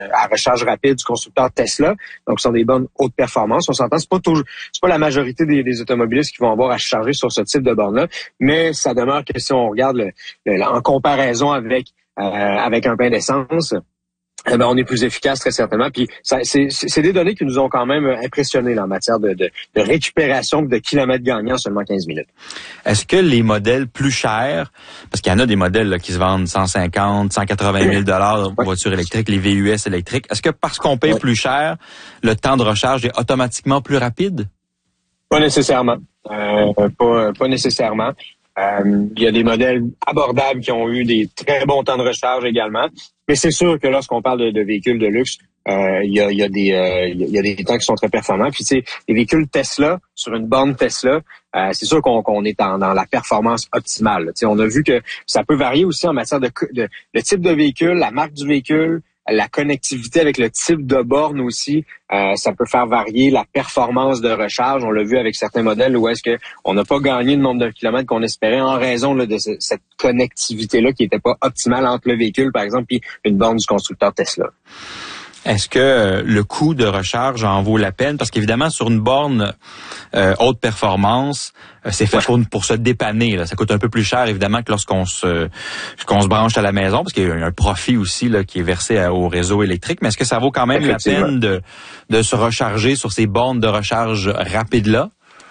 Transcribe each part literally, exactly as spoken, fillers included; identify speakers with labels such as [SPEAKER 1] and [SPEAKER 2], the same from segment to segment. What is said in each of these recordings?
[SPEAKER 1] à recharge rapide du constructeur Tesla. Donc, ce sont des bornes haute performance. On s'entend, c'est pas toujours, c'est pas la majorité des, des automobilistes qui vont avoir à charger sur ce type de borne-là, mais ça demeure que si on regarde le, le, en comparaison avec euh, avec un plein d'essence, eh ben, on est plus efficace très certainement. Puis ça, c'est, c'est des données qui nous ont quand même impressionnés là, en matière de, de, de récupération de kilomètres gagnants en seulement quinze minutes.
[SPEAKER 2] Est-ce que les modèles plus chers, parce qu'il y en a des modèles là, qui se vendent cent cinquante, cent quatre-vingt mille dollars de voitures électriques, les V U S électriques, est-ce que parce qu'on paye ouais. plus cher, le temps de recharge est automatiquement plus rapide?
[SPEAKER 1] Pas nécessairement. Euh, pas, pas nécessairement. Euh, il y a des modèles abordables qui ont eu des très bons temps de recharge également. Mais c'est sûr que lorsqu'on parle de, de véhicules de luxe, euh, il y a, il y a des, euh, il y a des temps qui sont très performants. Puis, tu sais, les véhicules Tesla, sur une borne Tesla, euh, c'est sûr qu'on, qu'on est en, dans la performance optimale. Tu sais, on a vu que ça peut varier aussi en matière de, de, de type de véhicule, la marque du véhicule, la connectivité avec le type de borne aussi, euh, ça peut faire varier la performance de recharge. On l'a vu avec certains modèles où est-ce que on n'a pas gagné le nombre de kilomètres qu'on espérait en raison là, de ce, cette connectivité-là qui n'était pas optimale entre le véhicule, par exemple, et une borne du constructeur Tesla.
[SPEAKER 2] Est-ce que le coût de recharge en vaut la peine? Parce qu'évidemment, sur une borne euh, haute performance, euh, c'est fait pour, pour se dépanner. Là. Ça coûte un peu plus cher, évidemment, que lorsqu'on se qu'on se branche à la maison, parce qu'il y a un profit aussi là, qui est versé à, au réseau électrique. Mais est-ce que ça vaut quand même la peine de, de se recharger sur ces bornes de recharge rapides-là?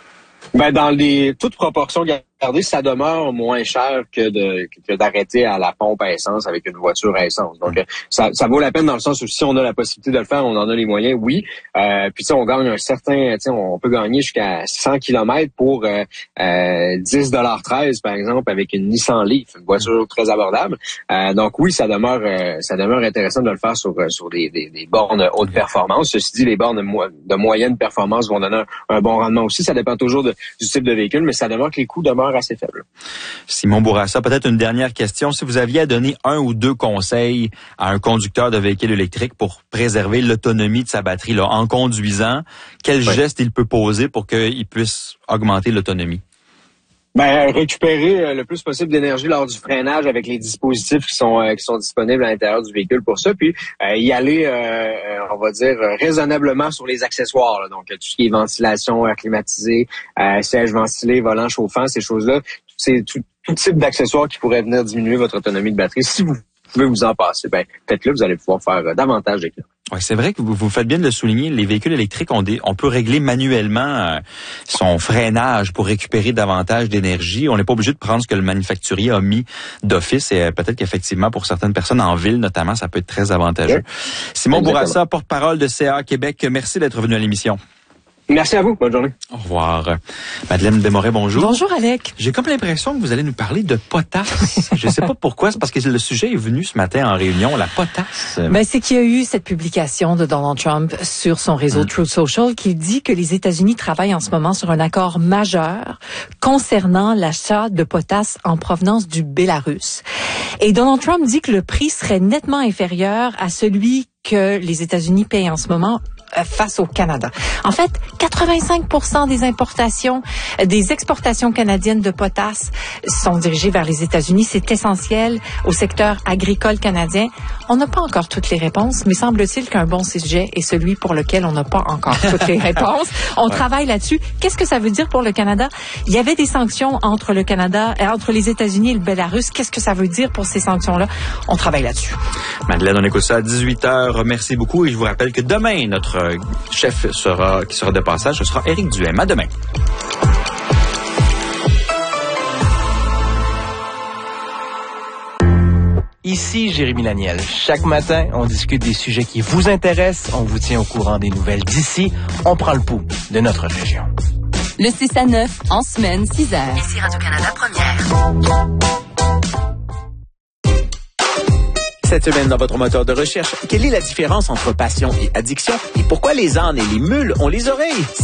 [SPEAKER 1] Ben, dans les toutes proportions gardées, ça demeure moins cher que de que d'arrêter à la pompe à essence avec une voiture à essence. Donc, mmh. ça, ça vaut la peine dans le sens où si on a la possibilité de le faire, on en a les moyens, oui. Euh, puis, tu sais, on gagne un certain, tu sais, on peut gagner jusqu'à cent kilomètres pour euh, euh, dix dollars treize, par exemple, avec une Nissan Leaf, une voiture très abordable. Euh, donc, oui, ça demeure euh, ça demeure intéressant de le faire sur sur des, des, des bornes haute performance. Ceci dit, les bornes de, mo- de moyenne performance vont donner un, un bon rendement aussi. Ça dépend toujours de, du type de véhicule, mais ça demeure que les coûts demeurent assez faible.
[SPEAKER 2] Simon Bourassa, peut-être une dernière question. Si vous aviez à donner un ou deux conseils à un conducteur de véhicule électrique pour préserver l'autonomie de sa batterie là, en conduisant, quel ouais. geste il peut poser pour qu'il puisse augmenter l'autonomie?
[SPEAKER 1] Ben, récupérer le plus possible d'énergie lors du freinage avec les dispositifs qui sont euh, qui sont disponibles à l'intérieur du véhicule pour ça, puis euh, y aller, euh, on va dire, raisonnablement sur les accessoires. Là. Donc, tout ce qui est ventilation, air climatisé, euh, siège ventilé, volant chauffant, ces choses-là, c'est tout, tout type d'accessoires qui pourraient venir diminuer votre autonomie de batterie. Si vous pouvez vous en passer, ben faites-le, vous allez pouvoir faire euh, davantage de kilomètres.
[SPEAKER 2] Oui, c'est vrai que vous, vous faites bien de le souligner. Les véhicules électriques, on, des, on peut régler manuellement euh, son freinage pour récupérer davantage d'énergie. On n'est pas obligé de prendre ce que le manufacturier a mis d'office. Et euh, peut-être qu'effectivement, pour certaines personnes en ville, notamment, ça peut être très avantageux. Oui. Simon Bourassa, porte-parole de C A Québec, merci d'être venu à l'émission.
[SPEAKER 1] Merci à vous. Bonne journée.
[SPEAKER 2] Au revoir. Madeleine Desmarais, bonjour.
[SPEAKER 3] Bonjour, Alec.
[SPEAKER 2] J'ai comme l'impression que vous allez nous parler de potasse. Je ne sais pas pourquoi, c'est parce que le sujet est venu ce matin en réunion, la potasse.
[SPEAKER 3] Ben, c'est qu'il y a eu cette publication de Donald Trump sur son réseau mmh. Truth Social qui dit que les États-Unis travaillent en ce moment sur un accord majeur concernant l'achat de potasse en provenance du Bélarus. Et Donald Trump dit que le prix serait nettement inférieur à celui que les États-Unis payent en ce moment face au Canada. En fait, quatre-vingt-cinq pour cent des importations, des exportations canadiennes de potasse sont dirigées vers les États-Unis. C'est essentiel au secteur agricole canadien. On n'a pas encore toutes les réponses, mais semble-t-il qu'un bon sujet est celui pour lequel on n'a pas encore toutes les réponses. On ouais. travaille là-dessus. Qu'est-ce que ça veut dire pour le Canada? Il y avait des sanctions entre le Canada, euh, entre les États-Unis et le Bélarus. Qu'est-ce que ça veut dire pour ces sanctions-là? On travaille là-dessus.
[SPEAKER 2] Madeleine, on écoute ça à dix-huit heures. Merci beaucoup et je vous rappelle que demain, notre chef sera, qui sera de passage, ce sera Éric Duhem. À demain.
[SPEAKER 4] Ici Jérémy Laniel. Chaque matin, on discute des sujets qui vous intéressent. On vous tient au courant des nouvelles d'ici. On prend le pouls de notre région.
[SPEAKER 5] Le six à neuf, en semaine, six heures.
[SPEAKER 6] Ici Radio-Canada Première.
[SPEAKER 7] Cette semaine, dans votre moteur de recherche, quelle est la différence entre passion et addiction et pourquoi les ânes et les mules ont les oreilles?